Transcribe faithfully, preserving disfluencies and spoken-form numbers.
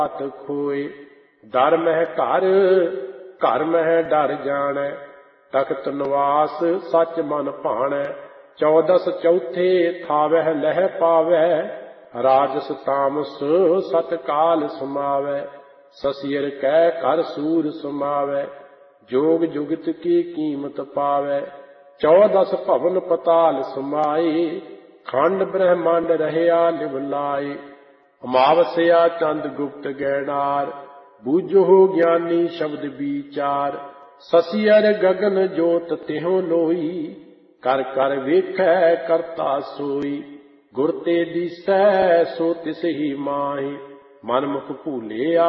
बात खोए। डर मह घर घर मह डर जाने, तख्त निवास सच मन भाणै। चौदस चौथे थावह लह पावै, राजस तामस सतकाल समावै। ससियर कै कर सूर समावै, जोग जुगत की कीमत पावै। चौदस भवन पताल समाए, खंड ब्रह्मांड रहया लिवलाए। अमावस्या चंद गुप्त गैनार, बूझो ज्ञानी शब्द विचार। ससियर गगन जोत तिहों लोई, कर कर वेखै करता सोई। गुर ते दिसै सो तिस ही माहि, मन मुख भूले